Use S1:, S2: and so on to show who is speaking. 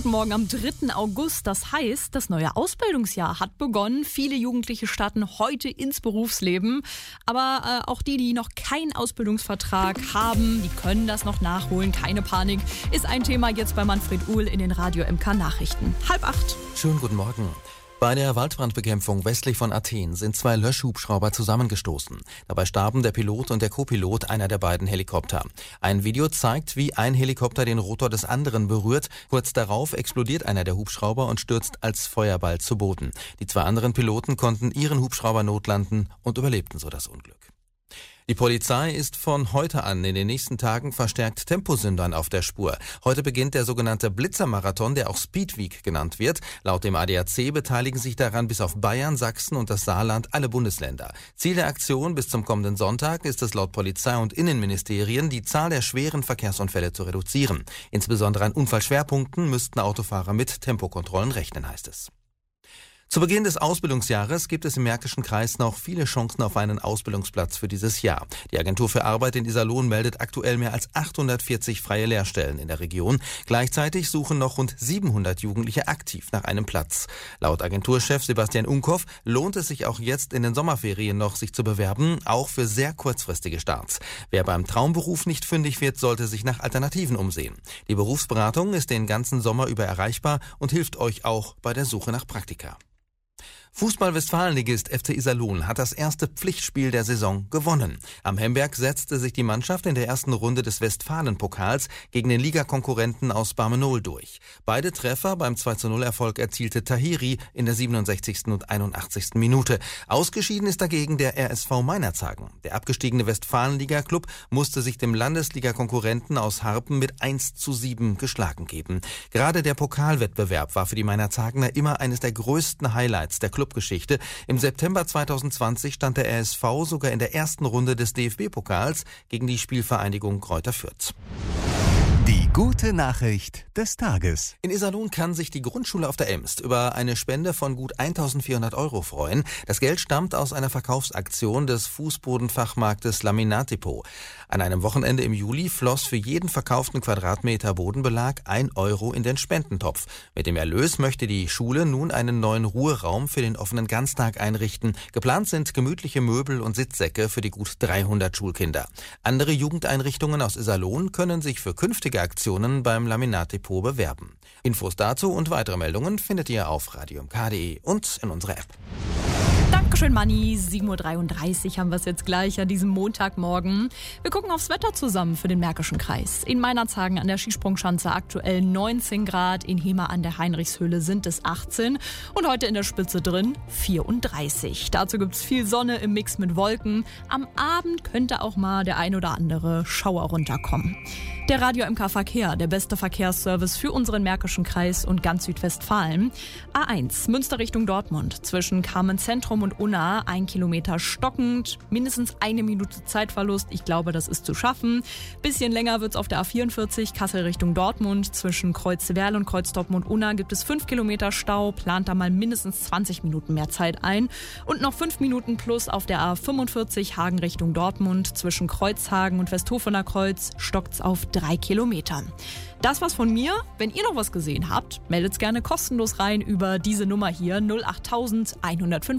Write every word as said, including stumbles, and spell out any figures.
S1: Guten Morgen am dritten August. Das heißt, das neue Ausbildungsjahr hat begonnen. Viele Jugendliche starten heute ins Berufsleben. Aber äh, auch die, die noch keinen Ausbildungsvertrag haben, die können das noch nachholen. Keine Panik. Ist ein Thema jetzt bei Manfred Uhl in den Radio M K Nachrichten. Halb acht.
S2: Schönen guten Morgen. Bei der Waldbrandbekämpfung westlich von Athen sind zwei Löschhubschrauber zusammengestoßen. Dabei starben der Pilot und der Co-Pilot einer der beiden Helikopter. Ein Video zeigt, wie ein Helikopter den Rotor des anderen berührt. Kurz darauf explodiert einer der Hubschrauber und stürzt als Feuerball zu Boden. Die zwei anderen Piloten konnten ihren Hubschrauber notlanden und überlebten so das Unglück. Die Polizei ist von heute an in den nächsten Tagen verstärkt Temposündern auf der Spur. Heute beginnt der sogenannte Blitzermarathon, der auch Speedweek genannt wird. Laut dem A D A C beteiligen sich daran bis auf Bayern, Sachsen und das Saarland alle Bundesländer. Ziel der Aktion bis zum kommenden Sonntag ist es laut Polizei und Innenministerien, die Zahl der schweren Verkehrsunfälle zu reduzieren. Insbesondere an Unfallschwerpunkten müssten Autofahrer mit Tempokontrollen rechnen, heißt es. Zu Beginn des Ausbildungsjahres gibt es im Märkischen Kreis noch viele Chancen auf einen Ausbildungsplatz für dieses Jahr. Die Agentur für Arbeit in Iserlohn meldet aktuell mehr als achthundertvierzig freie Lehrstellen in der Region. Gleichzeitig suchen noch rund siebenhundert Jugendliche aktiv nach einem Platz. Laut Agenturchef Sebastian Unkoff lohnt es sich auch jetzt in den Sommerferien noch, sich zu bewerben, auch für sehr kurzfristige Starts. Wer beim Traumberuf nicht fündig wird, sollte sich nach Alternativen umsehen. Die Berufsberatung ist den ganzen Sommer über erreichbar und hilft euch auch bei der Suche nach Praktika. Fußball-Westfalenligist F C Iserlohn hat das erste Pflichtspiel der Saison gewonnen. Am Hemberg setzte sich die Mannschaft in der ersten Runde des Westfalen-Pokals gegen den Ligakonkurrenten aus Barmenol durch. Beide Treffer beim zwei zu null Erfolg erzielte Tahiri in der siebenundsechzigsten und einundachtzigsten Minute. Ausgeschieden ist dagegen der R S V Meinerzhagen. Der abgestiegene Westfalen-Liga-Club musste sich dem Landesliga-Konkurrenten aus Harpen mit eins zu sieben geschlagen geben. Gerade der Pokalwettbewerb war für die Meinerzhagener immer eines der größten Highlights der Club Geschichte. Im September zweitausendzwanzig stand der R S V sogar in der ersten Runde des D F B-Pokals gegen die Spielvereinigung Greuther Fürth.
S3: Die gute Nachricht des Tages.
S2: In Iserlohn kann sich die Grundschule auf der Emst über eine Spende von gut eintausendvierhundert Euro freuen. Das Geld stammt aus einer Verkaufsaktion des Fußbodenfachmarktes Laminat-Depot. An einem Wochenende im Juli floss für jeden verkauften Quadratmeter Bodenbelag ein Euro in den Spendentopf. Mit dem Erlös möchte die Schule nun einen neuen Ruheraum für den offenen Ganztag einrichten. Geplant sind gemütliche Möbel und Sitzsäcke für die gut dreihundert Schulkinder. Andere Jugendeinrichtungen aus Iserlohn können sich für künftige Aktionen beim Laminat-Depot bewerben. Infos dazu und weitere Meldungen findet ihr auf radio m k punkt d e und in unserer App.
S1: Dankeschön, Manni. sieben Uhr dreiunddreißig haben wir es jetzt gleich an diesem Montagmorgen. Wir gucken aufs Wetter zusammen für den Märkischen Kreis. In Meinerzhagen an der Skisprungschanze aktuell neunzehn Grad, in Hemer an der Heinrichshöhle sind es achtzehn und heute in der Spitze drin vierunddreißig. Dazu gibt es viel Sonne im Mix mit Wolken. Am Abend könnte auch mal der ein oder andere Schauer runterkommen. Der Radio M K Verkehr, der beste Verkehrsservice für unseren Märkischen Kreis und ganz Südwestfalen. A eins, Münster Richtung Dortmund, zwischen Carmen Zentrum und Unna, ein Kilometer stockend, mindestens eine Minute Zeitverlust. Ich glaube, das ist zu schaffen. Bisschen länger wird's auf der A vierundvierzig, Kassel Richtung Dortmund, zwischen Kreuzwerl und Kreuz Dortmund Unna gibt es fünf Kilometer Stau, plant da mal mindestens zwanzig Minuten mehr Zeit ein. Und noch fünf Minuten plus auf der A fünfundvierzig, Hagen Richtung Dortmund, zwischen Kreuzhagen und Westhofener Kreuz stockt's auf drei Kilometern. Das war's von mir. Wenn ihr noch was gesehen habt, meldet's gerne kostenlos rein über diese Nummer hier null acht eins null null eins null fünf